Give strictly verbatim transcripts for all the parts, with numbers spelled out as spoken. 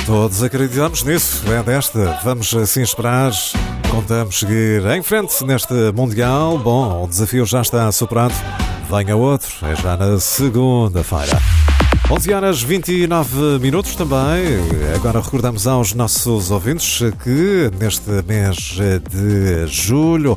Todos acreditamos nisso, é desta. Vamos assim esperar. Contamos seguir em frente neste Mundial. Bom, o desafio já está superado. Venha outro, é já na segunda-feira. onze horas e vinte e nove minutos também. Agora recordamos aos nossos ouvintes que neste mês de julho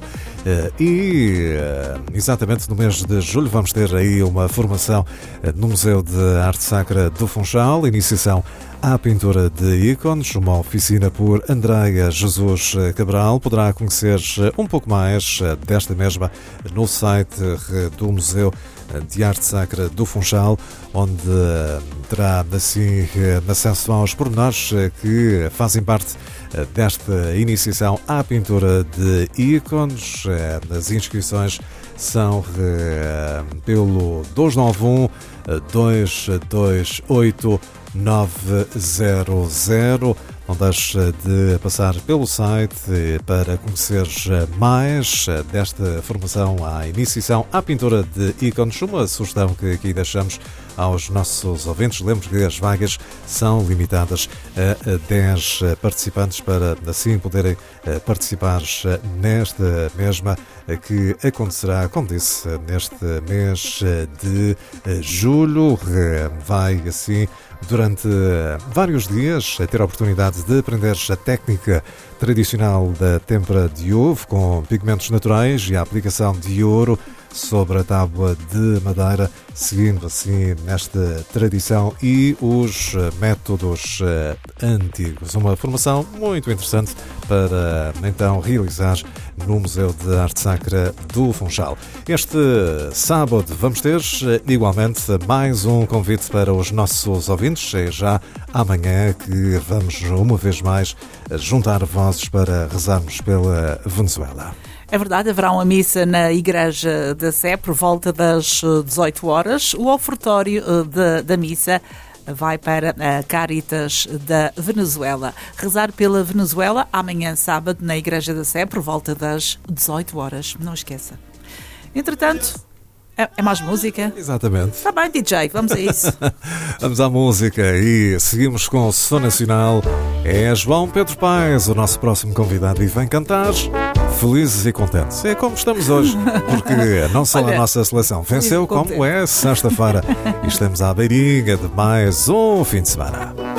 e exatamente no mês de julho vamos ter aí uma formação no Museu de Arte Sacra do Funchal, iniciação à pintura de ícones, uma oficina por Andreia Jesus Cabral. Poderá conhecer um pouco mais desta mesma no site do Museu de Arte Sacra do Funchal, onde terá assim acesso aos pormenores que fazem parte desta iniciação à pintura de ícones. As inscrições são pelo dois nove um, dois dois oito, nove zero zero. Não deixe de passar pelo site para conhecer mais desta formação à iniciação à pintura de ícones. Uma sugestão que aqui deixamos aos nossos ouvintes. Lembro que as vagas são limitadas a dez participantes para assim poderem participar nesta mesma que acontecerá, como disse, neste mês de julho. Vai assim durante vários dias ter a oportunidade de aprender a técnica tradicional da têmpera de ovo com pigmentos naturais e a aplicação de ouro sobre a tábua de madeira, seguindo assim nesta tradição e os métodos antigos. Uma formação muito interessante para então realizar no Museu de Arte Sacra do Funchal. Este sábado vamos ter igualmente mais um convite para os nossos ouvintes. É já amanhã que vamos uma vez mais juntar vozes para rezarmos pela Venezuela. É verdade, haverá uma missa na Igreja da Sé por volta das dezoito horas. O ofertório de, da missa vai para a Caritas da Venezuela. Rezar pela Venezuela amanhã sábado na Igreja da Sé por volta das dezoito horas. Não esqueça. Entretanto, é, é mais música? Exatamente. Está bem, D J, vamos a isso. Vamos à música e seguimos com o Som Nacional. É João Pedro Paes, o nosso próximo convidado, e vem cantar felizes e contentes. É como estamos hoje, porque não só Olha, a nossa seleção venceu, como é sexta-feira. E estamos à beirinha de mais um fim de semana.